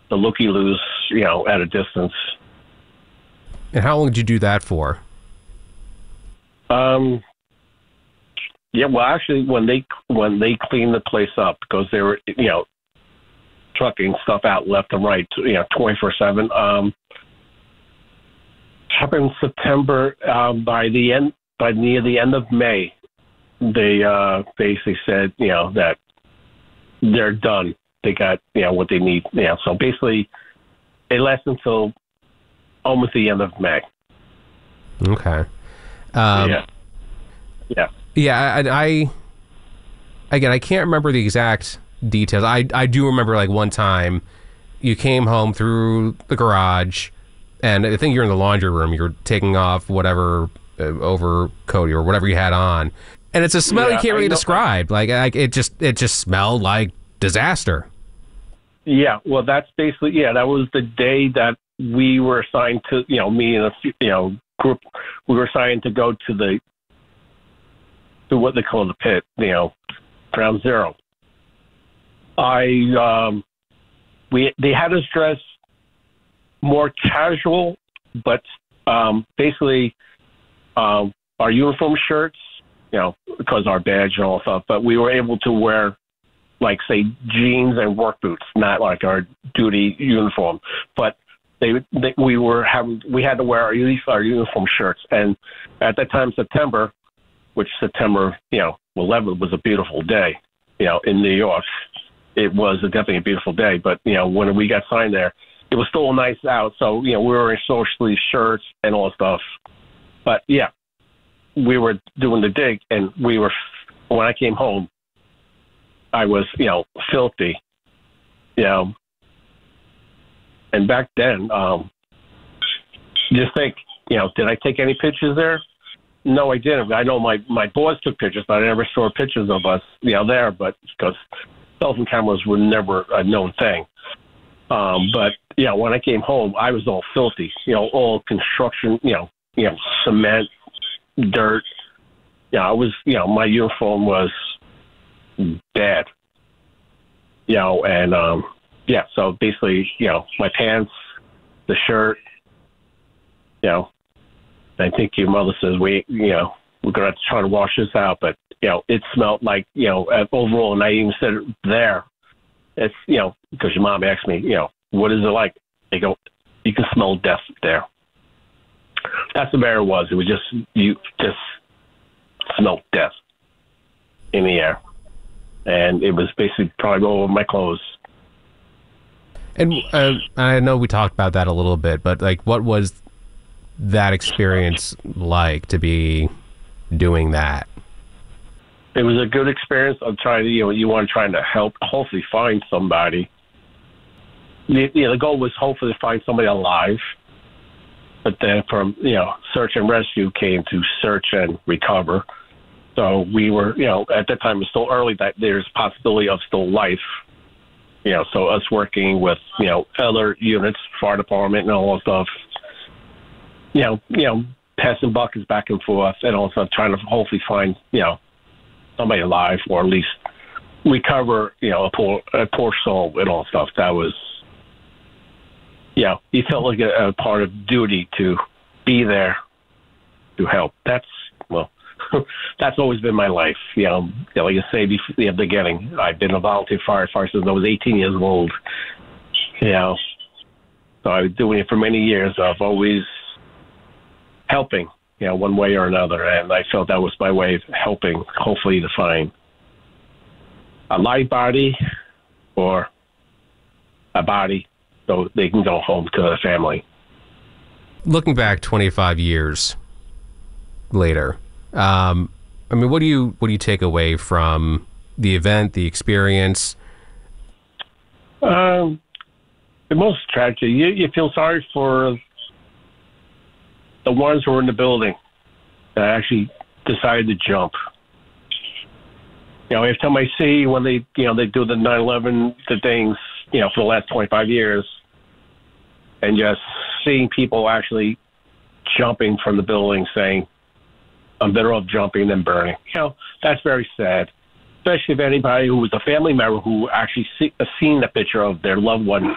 the looky-loos, at a distance. And how long did you do that for? Yeah, well, actually, when they cleaned the place up, because they were, trucking stuff out left and right, 24/7. Happened in September. By near the end of May, they basically said, that they're done. They got, what they need. So basically, it lasted until almost the end of May. Okay. Yeah. Yeah, I can't remember the exact details. I do remember, like, one time you came home through the garage, and I think you're in the laundry room. You're taking off whatever overcoat or whatever you had on, and it's a smell you can't really describe. Like it just smelled like disaster. Yeah, well, that's basically, that was the day that we were assigned to, me and a group, we were assigned to go to what they call the pit, Ground Zero. They had us dress more casual, but basically our uniform shirts, because our badge and all stuff, but we were able to wear, like, say, jeans and work boots, not like our duty uniform. But we had to wear our uniform shirts. And at that time, September, which September, 11th was a beautiful day, in New York. It was definitely a beautiful day. But, when we got signed there, it was still nice out. So, we were wearing short-sleeve shirts and all that stuff. But, yeah, we were doing the dig, and when I came home, I was, filthy, and back then, just think, did I take any pictures there? No, I didn't. I know my boss took pictures, but I never saw pictures of us, there, but because cell phone cameras were never a known thing. But, when I came home, I was all filthy, all construction, cement, dirt. I was, my uniform was bad, and so basically, my pants, the shirt, I think your mother says we're gonna have to try to wash this out, but it smelled like overall, and I even said it there. It's because your mom asked me, what is it like? They go, you can smell death there. That's the way it was. It was you just smelled death in the air. And it was basically probably all over my clothes. And I know we talked about that a little bit, but, like, what was that experience like to be doing that? It was a good experience. I'm trying to, you want to try to help, hopefully find somebody. The goal was hopefully to find somebody alive. But then from, search and rescue came to search and recover. So we were, at that time, it was still early that there's possibility of still life. So us working with, other units, fire department and all that stuff, passing buckets back and forth and also trying to hopefully find, somebody alive or at least recover, a poor soul and all stuff. That was, you felt like a part of duty to be there to help. That's always been my life. Like I say before the beginning, I've been a volunteer firefighter since I was 18 years old. So I've been doing it for many years. I've always helping, one way or another, and I felt that was my way of helping, hopefully, to find a live body or a body so they can go home to their family. Looking back 25 years later, what do you take away from the event, the experience? The most tragic, you feel sorry for the ones who were in the building that actually decided to jump. Every time I see when they do the 9/11, the things, for the last 25 years, and just seeing people actually jumping from the building saying, I'm better off jumping than burning. That's very sad, especially if anybody who was a family member who actually seen the picture of their loved one